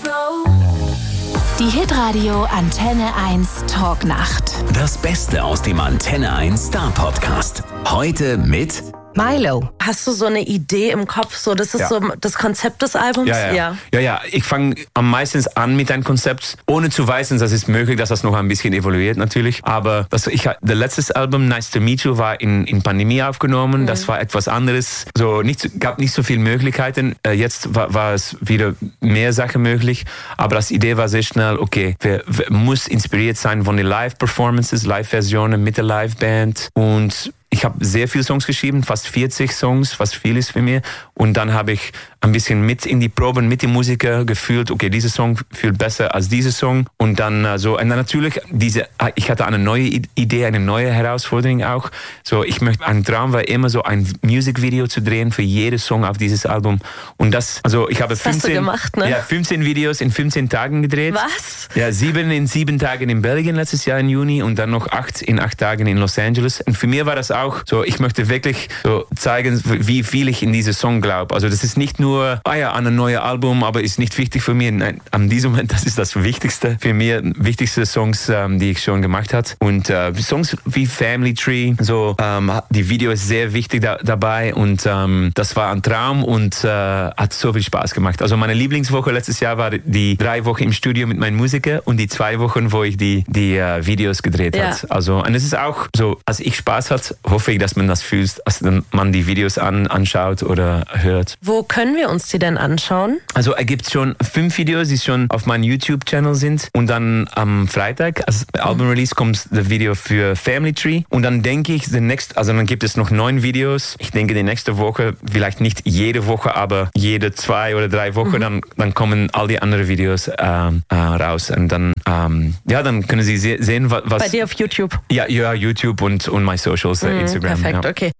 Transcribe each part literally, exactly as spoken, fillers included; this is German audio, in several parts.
Die Hitradio Antenne eins Talknacht. Das Beste aus dem Antenne eins Star Podcast. Heute mit Milo. Hast du so eine Idee im Kopf, so das ist Ja. so das Konzept des Albums? Ja, ja. ja. ja, ja. Ich fange am meisten an mit einem Konzept, ohne zu wissen, dass es möglich, dass das noch ein bisschen evoluiert natürlich. Aber das, ich, das letzte Album, Nice to Meet You, war in, in Pandemie aufgenommen. Mhm. Das war etwas anderes. So nicht, gab nicht so viele Möglichkeiten. Jetzt war, war es wieder mehr Sachen möglich. Aber das Idee war sehr schnell, okay, wir, wir muss inspiriert sein von den Live-Performances, Live-Versionen mit der Live-Band. Und ich habe sehr viele Songs geschrieben, fast vierzig Songs, was viel ist für mich. Und dann habe ich ein bisschen mit in die Proben, mit den Musikern gefühlt, okay, dieser Song fühlt besser als dieser Song. Und dann äh, so, und dann natürlich, diese, ich hatte eine neue Idee, eine neue Herausforderung auch. So, ich möchte, ein Traum war immer so ein Musikvideo zu drehen für jeden Song auf dieses Album. Und das, also ich habe das hast du gemacht, ne? ja, fünfzehn Videos in fünfzehn Tagen gedreht. Was? Ja, sieben in sieben Tagen in Belgien letztes Jahr im Juni und dann noch acht in acht Tagen in Los Angeles. Und für mich war das auch so, ich möchte wirklich so zeigen, wie viel ich in diesen Song glaube. Also das ist nicht nur, ah ja, ein neues Album, aber ist nicht wichtig für mich. Nein, an diesem Moment, das ist das Wichtigste für mich, wichtigste Songs, ähm, die ich schon gemacht habe. Und äh, Songs wie Family Tree, so ähm, die Video ist sehr wichtig da, dabei und ähm, das war ein Traum und äh, hat so viel Spaß gemacht. Also meine Lieblingswoche letztes Jahr war die drei Wochen im Studio mit meinen Musikern und die zwei Wochen, wo ich die, die äh, Videos gedreht ja. habe. Also, und es ist auch so, als ich Spaß hatte, hoffe ich, dass man das fühlt, als man die Videos an, anschaut oder hört. Wo können wir uns die denn anschauen? Also es gibt schon fünf Videos, die schon auf meinem YouTube-Channel sind. Und dann am Freitag, als Album-Release, kommt das Video für Family Tree. Und dann denke ich, the next, also dann gibt es noch neun Videos. Ich denke, die nächste Woche, vielleicht nicht jede Woche, aber jede zwei oder drei Wochen, mhm. dann, dann kommen all die anderen Videos ähm, äh, raus. Und dann, ähm, ja, dann können Sie se- sehen, was... Bei dir auf YouTube? Ja, ja YouTube und, und my socials, mhm, Instagram. Perfekt, ja. okay.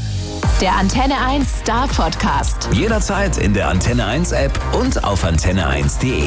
Der Antenne eins Star Podcast. jederzeit in der Antenne eins App und auf antenne eins punkt de.